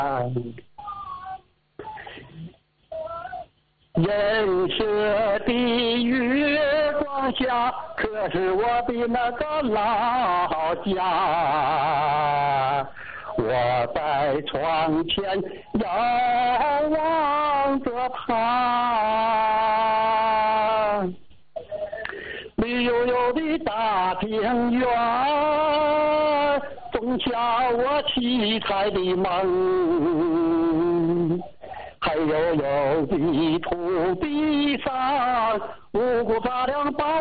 人设的月光下，可是我的那个老家。我在窗前遥望着它，绿油油的大平原，种下我七彩的梦。黑黝黝的土地上，五谷杂粮把